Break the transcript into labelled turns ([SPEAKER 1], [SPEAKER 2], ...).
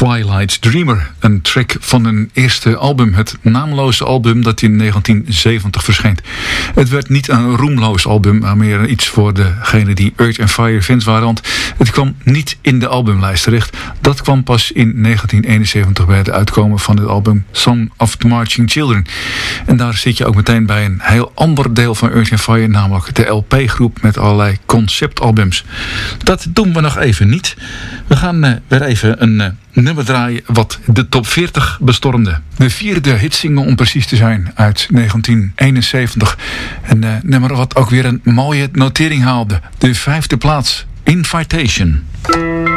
[SPEAKER 1] Twilight Dreamer, een track van hun eerste album, het naamloze album dat in 1970 verscheen. Het werd niet een roemloos album, maar meer iets voor degenen die Earth and Fire fans waren, want het kwam niet in de albumlijst terecht. Dat kwam pas in 1971 bij het uitkomen van het album Song of the Marching Children. En daar zit je ook meteen bij een heel ander deel van Earth and Fire, namelijk de LP-groep met allerlei conceptalbums. Dat doen we nog even niet. We gaan weer even een nummer draaien wat de top 40 bestormde. De vierde hitsingle om precies te zijn uit 1971. Een nummer wat ook weer een mooie notering haalde. De 5e plaats, Invitation.